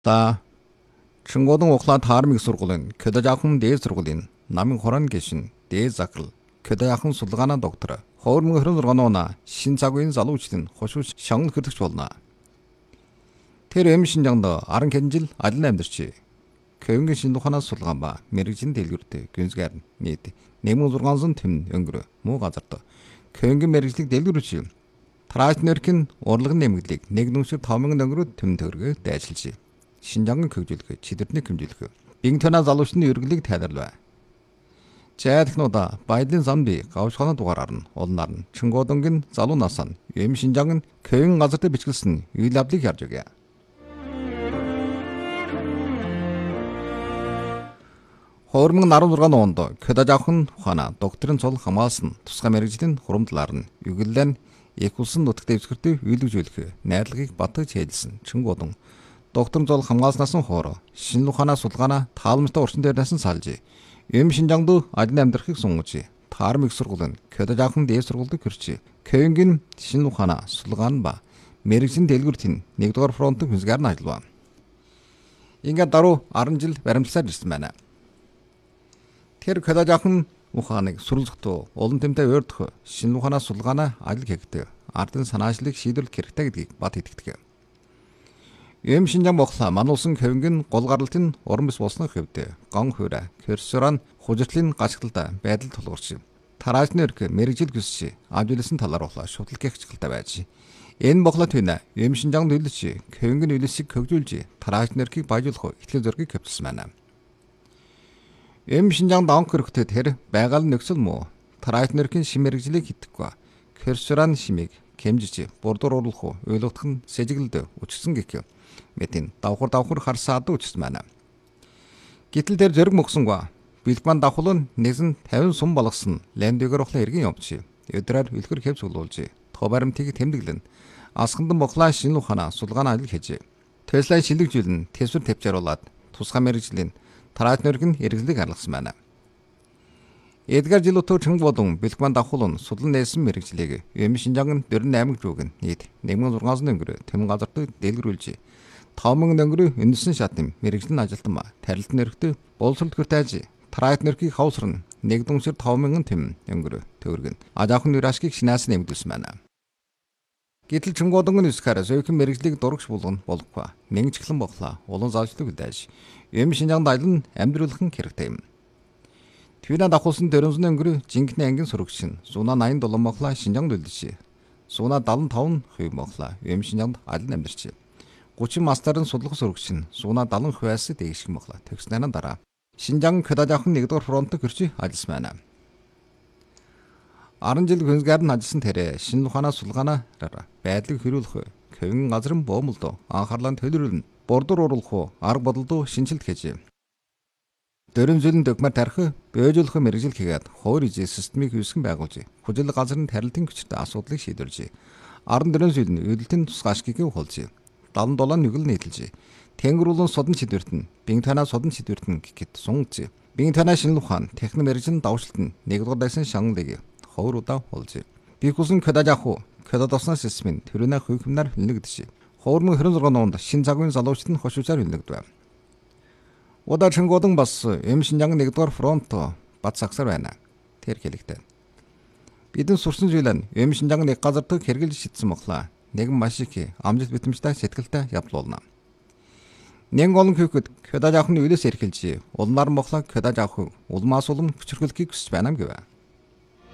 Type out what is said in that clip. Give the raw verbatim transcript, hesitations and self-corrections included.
За Чингодон ухла таармыг сургуулийн Көдөжаахан дээд сургуулийн намын хорон гишин дээд захирал Көдөжаахан судалгааны доктор Ховрмын хорон зургаануна шин цагийн залуучдын хошууч шагнал хөрлөгч болно. Тэр эм шинжаанд аран хянжил алин амьдарч Кöyөнгийн шинэ ухаанаас судалгаан ба мэрэгжлийн дэлгүүртэй гүнзгийр нийт нэг сая зургаан зуун тэм өнгөрөө муу газарт Кöyөнгийн мэрэгжлийг дэлгүүрч Трааш нэрхэн урлагын нэмэгдлийг нэг нүсэр таван мянган өнгөрөө тэм төгрөгөөр дайчилж Шинжаангийн хөгжүүлэх, чидэрний хэмжүүлэх, бинг тоноо залуучны өргөлийг тайлбарлав. Чайлхнуудаа баялын замби гавшханы дугаараар нь улнаар нь Чингодонгийн залуу насаа эм Шинжаан Кöyөн газар дээр бичгэлсэн үйл явдлыг харж өгье. Ховрмын наран зургааны онд Көдөжаахан ухаана докторийн цол хамгаалсан тусгай мэрэгжлийн хурамдлаар нь югэлэн экулсан нутагт дэвсгэртэй үйлдвэжүүлэх найрлагыг батгаж хэлсэн Чингодон доктор зол хамгаалснаас нь хоор шинэ ухаанаа судалгаанаа таалмартай орчин дээр насан салж эм Шинжаанд алин амьдрахыг сунгаж таармыг сургуулийн Көдөжаахан дээд сургуульд гэрч Кöyөнгийн шинэ ухаанаа судалгаан ба мэрэгжлийн дэлгүүртийн нэгдүгээр фронтын хүсгээр нь ажиллав. Ингээд даруй арван жил баримтласаар ирсэн байна. Тэр Көдөжаахан ухааныг суралцахтуу улан тэмтэй ойрдох шинэ ухаанаа судалгаанаа ажил хийгдэг ардын санаачлалыг шийдвэрлэх хэрэгтэй гэдгийг бат итгэдэг. Эм Шинжаан бохлаа мануулсан Кöyөнгийн гол гаралтын уран бис болсны хэвдэ гон хуурай Кёрсөран хужиртлын гачгалтаа байдал тулгуурч тараачны өрх мэрэгжил хүсч авжилсан талаар болоо шутлаг гихчгэлтэй байж энэ бохлоо түнэ эм Шинжаан төлөж Кöyөнгийн үйлсийг хөгжүүлж тараачны өрхийг баяжуулах ихтгэл зөргийг хөвтсөн байна. Эм Шинжаанд анх өрхтөд тэр байгаль нөхцөл муу тараачны өрхийн шим мэрэгжлийг хийдэггүй Кёрсөран шимийг хэмжиж бурдуур урлах ойлгох нь сэжиглэлд өчсөн гэх Мэтийн давхар давхар харсаад үчсэн байна. Гэтэл тэр зэрэг мөксөнгөө бэлгман давхал нь нэгэн тавин сум болгосон ландыгэр ухлаа эргэн явж өдрөөр үлгэр хэвс уулуулж тоо баримтыг тэмдэглэн асгандан бохлаа шинэ ухаанаа судалгааны ажил хийж Tesla шилэгжүүлэн тэсвэр тавьчааруулад тусгай мэрэгжлийн тараачны өргөн эргэлзэлийг харгалсан байна. Эдгар жилөтө Чингодон бэлгман давхал нь судлан нээсэн мэрэгжлийг эм Шинжаан дөрвөн аймаг жүгэн нийт нэг сая зургаан зуун өнгөрөө тэм газарт дэлгэрүүлж таван мянган өнгөрөө үндэсний шатны мэрэгжлийн ажилтан ба тарилтны өрхтөд боловсрол төгөртөж тараачны өрхийг хавсран нэг дүнсэр таван мянган тэм өнгөрөө төгөргөн ажаахан нэрашгийг шинаас нэмэгдүүлсэн байна. Гэтэл Чингодонгийн үсгээр зөөхөн мэрэгжлийг дурагч болгоно болохгүй нэг чиглэн боглоо улан заавчлаг үлдээж эм Шинжаанд айлын амьдруулах нь хэрэгтэй юм. Твина давхулсан дөрвөн сая өнгөрөө жинхэнэ ангийн сурагч нь зуна найман долоо моглоо Шинжаанд үлдэж зуна дадлан таван хувь моглоо эм Шинжаанд алин амьдарч гучин мастарын судлах сурагч нь зуна дадлан хувиас дээгших моглоо төгснөөрөө дараа Шинжаан Көдөжаахан нэгдүгээр фронтод гэрч ажилласан байна. арван жил гүнзгийр нь ажилласан тэрэ шинэ ухаанаа судалгаанаар байдлыг хөрвүүлэх Кöyөн газрын боомлд анхаарлаа төлөвлөн бурдуур уруулах арга бодолд шинжилт хийж дөрвөн жилийн документ тарих бөөжүүлэх мэрэгжил хийгээд хуур ижээ системийг үүсгэн байгуулж хүжил газрын тарилтын хүчтэй асуудлыг шийдвэрлэж арван дөрвөн жилийн үйлдэлтийн тусгай ашгийг хулж дадлан долоо нүгэл нийтэлж тэнгэр улан судан шийдвэрт нь бинг танаа судан шийдвэрт нь гэхэд сунгаж бинг танаа шинэ ухаан техник мэрэгжлийн давшилт нь нэгдүгээр дайсан шагналыг ховруудаа хулж бихусэн Көдөжаахан Көдөжаахан системийн төрөнө хөвхмнөр хилнэгдэж Ховрмын хорин зургааны онд шин цагийн залуучдын хошуучаар хилнэгдэв. Удаа Чингодон бас эм Шинжаан нэгдүгээр фронт бат сагсаар байна. Тэр хэлэгтэй. Бидэн сурсан зүйл нь эм Шинжаан нэг газарт хэрэгжилж шидсэн моглоо. Нэгэн маш их амжилт битэмжтэй сэтгэлтэй явдлуулна. Нэг олон хүүхэд Көдөжаахан үйлээс эрхэлж улмаар моглоо Көдөжаахан улмаас улам хүчрхүүлэхийг хүсэж байна гэв.